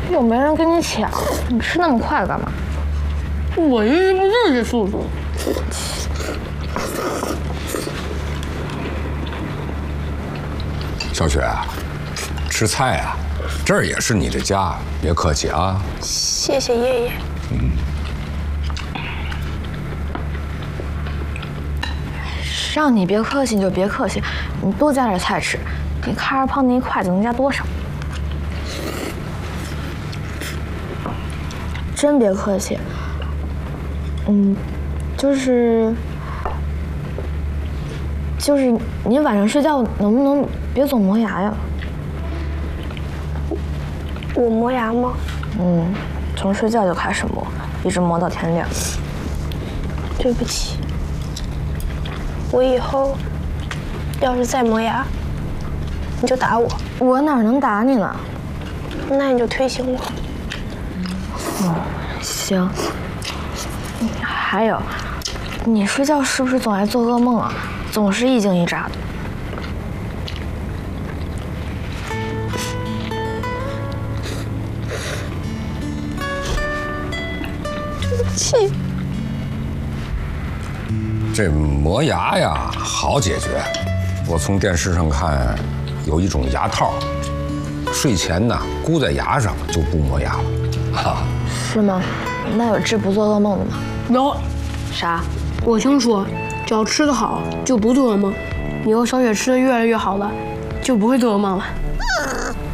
又没人跟你抢，你吃那么快干嘛？ 我一直不就是这速度。 小雪，吃菜啊，这儿也是你的家，别客气啊。 谢谢爷爷。 让你别客气你就别客气，你多加点菜吃。你看着胖那一筷子能加多少？真别客气。就是你晚上睡觉能不能别总磨牙呀？ 我磨牙吗？ 从睡觉就开始磨，一直磨到天亮。 对不起，我以后要是再磨牙，你就打我。 我哪能打你呢？ 那你就推醒我。 行。还有，你睡觉是不是总爱做噩梦啊？总是一惊一乍的。 对不起。 这磨牙呀，好解决。我从电视上看，有一种牙套，睡前呢箍在牙上就不磨牙了。哈， 是吗？那有治不做噩梦的吗？ 有， 啥？ 我听说，只要吃得好就不做噩梦，以后小雪吃的越来越好了，就不会做噩梦了。